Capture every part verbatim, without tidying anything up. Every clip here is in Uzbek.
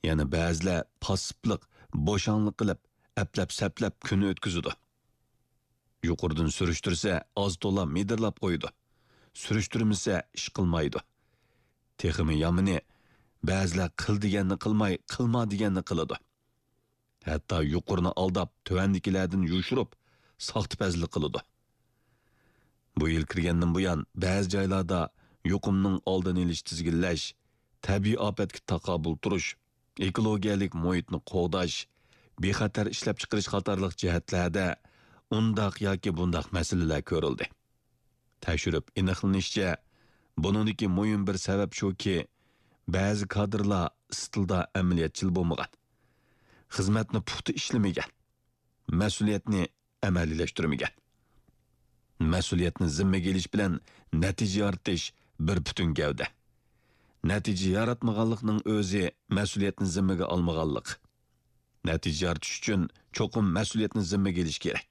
Yana ba'zilar passivlik, bo'shanlik qilib, aplab-saplab kun o'tkazadi. Yuqoridan surishtirsa, oz to'la midirlab qo'ydi. Surishtirmasa, ish qilmaydi. Texmi yamini ba'zilar qil deganni qilmay, qilma deganni qiladi. Hatto yuqorini aldab, tuvandikilardan yushirib, soxtipazlik qiladi. Bu yil kirgandan buyon ba'zi joylarda yuqumning oldini olish tizginlash, tabiiy ofatga taqobil turish, ekologiyalik muhitni qo'g'dash, bexatar ishlab chiqarish qatorliq jihatlarda undaq yoki bundaq masalalar ko'rildi. Tekshirib aniqlanishicha, buningdagi muhim bir sabab shuki, ba'zi kadrlar istilda amaliyotchil bo'lmagan, xizmatni puxta ishlamagan, mas'uliyatni amaliyleştirmagan. Mas'uliyatni zimmaga elish bilan natija yaratish bir butun gavda. Natija yaratmaganlikning o'zi mas'uliyatni zimmaga olmaganlik. Natija yaratish uchun cho'qim mas'uliyatni zimmaga elish kerak.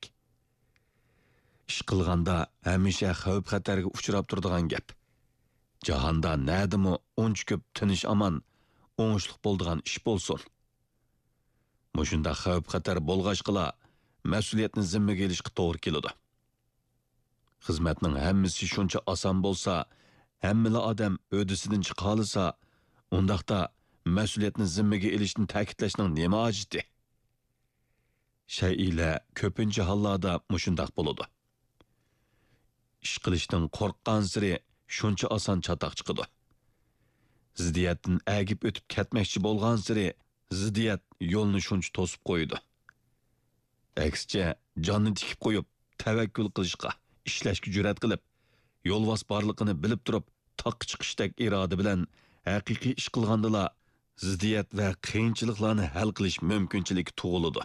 Ish qilganda hamisha xavf xatarga uchrab turadigan gap. Jahonda nadimi uncha ko'p tinish aman, o'ngishliq bo'ladigan ish bo'lsin. Mushunda xavf xatar bo'lg'ashqila mas'uliyatni zimmaga elishga to'g'ri keladi. Xizmatning hammasi shuncha oson bo'lsa, hammala odam o'disidan chiqa olsa, undaqda mas'uliyatni zimmaga elishni ta'kidlashning nima hojati? Shay'ila ko'pincha hollarda mushundaq bo'ladi. Ish qilishdan qo'rqqan siri shuncha oson chatoq chiqadi. Ziddiyatdan agib o'tib ketmoqchi bo'lgan siri ziddiyat yo'lni shuncha to'sib qo'ydi. Aksicha jonni tikib qo'yib, tavakkul qilishga, ishlashga jur'at qilib, yo'lvos borligini bilib turib, taqqa chiqishdek iroda bilan haqiqiy ish qilgandila ziddiyat va qiyinchiliklarni hal qilish mumkinchiligi tug'iladi.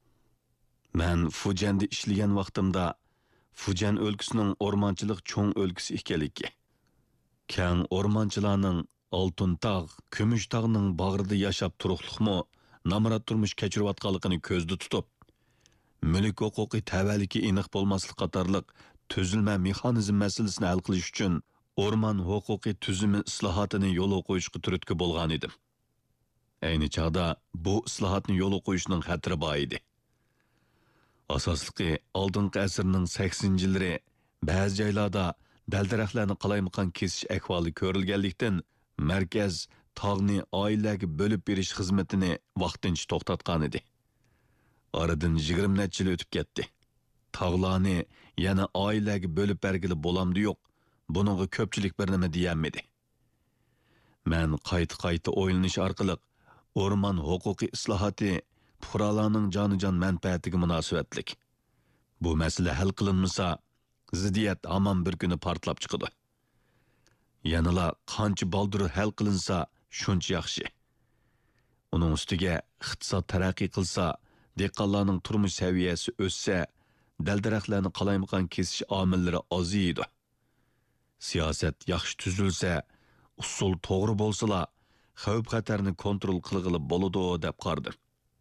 Men Fujanda ishlagan vaqtimda Fujan o'lkasining o'rmonchilik cho'ng o'lkasi ekanligi, kang o'rmonchilarning Oltin tog', Kumush tog'ning bag'rida yashab turuqliqmi, namrat turmush kechirayotganligini ko'zda tutib, mulk huquqi tavalliki aniq bo'lmaslik qatorliq tuzilma mexanizm masalasini hal qilish uchun o'rmon huquqiy tuzumi islohotini yo'l qo'yishga turtki bo'lgan edim. Ayni chog'da bu islohotni yo'l qo'yishning xatiri bor edi. Asosligi oldingi asrning saksoninchi yillari ba'zi joylarda dal-daraxtlarni qalaymaqan kesish ahvoli ko'rilganlikdan markaz tog'ni oilaga bo'lib berish xizmatini vaqtincha to'xtatgan edi. Aradan yigirma necha yil o'tib ketdi. Tog'larni yana oilaga bo'lib bergili bo'lamdi yo'q. Buningga ko'pchilik bir nima deyolmadi. Men qayta-qayta o'ylanish orqali o'rmon huquqiy islohoti fuqarolarning jonijon manfaatiga munosabatlik. Bu masala hal qilinmasa, ziddiyat hamon bir kuni portlab chiqadi. Yanala qancha baldur hal qilinsa, shuncha yaxshi. Uning ustiga iqtisod taraqqiy qilsa, dehqonlarning turmush saviyasi o'ssa, dal-daraxtlarni qalaymaqan kesish omillari oziydi. Siyosat yaxshi tuzilsa, usul to'g'ri bo'lsa, xavf xatarni kontrol qilg'ili bo'ladi deb qardim.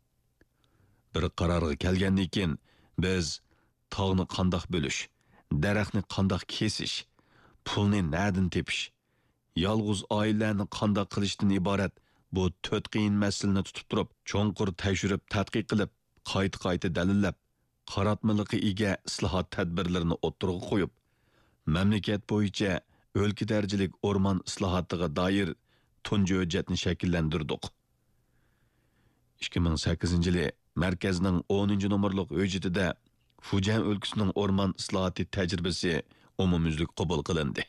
Bir qarorga kelgandan keyin biz tog'ni qandoq bo'lish, daraxtni qandoq kesish, pulni na'dan tepish, yolg'iz oilalarni qandoq qilishdan iborat bu to'rt qiyin masalani tutib turib, cho'nqur tekshirib, tadqiq qilib, qayta-qayta dalillab, qaratmaliqi ega islohot tadbirlarini o'ttirg'a qo'yib, mamlakat bo'yicha o'lka darajalik o'rmon islohotiga doir tunji hujjatni shakllantirdik. ikki ming sakkizinchi yili markazning o'ninchi nomerlik hujjatida Fujan o'lkasining o'rmon islohoti tajribasi umumyuzlik qabul qilindi.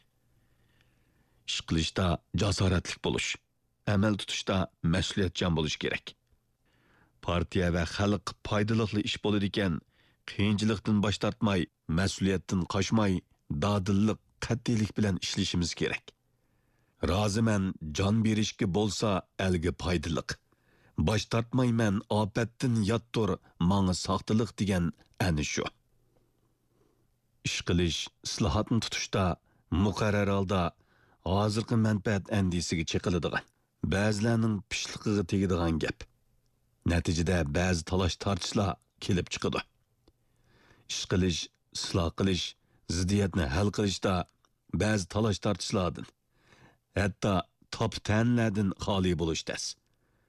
Ish qilishda jasoratli bo'lish, amal tutishda mas'uliyatchan bo'lish kerak. Partiya va xalq foydali ish bo'ladi ekan, qiyinchilikdan bosh tortmay, mas'uliyatdan qochmay, dadillik, qat'iylik bilan ishlashimiz kerak. Roziman jon berishga bo'lsa, alga foydaliq. Bosh tortmayman, ofatdan yottur, menga soxtalik degan ana shu. Ish qilish, islohotni tutishda muqarrar holda hozirgi manfaat andisiga chiqiladigan, ba'zilarning pishliqiga tegadigan gap. Natijada ba'zi talash tortishlar kelib chiqadi. Ish qilish, isloh qilish, ziddiyatni hal qilishda ba'zi talash tortishlardan, hatto top tanlardan xoli bo'lish tas.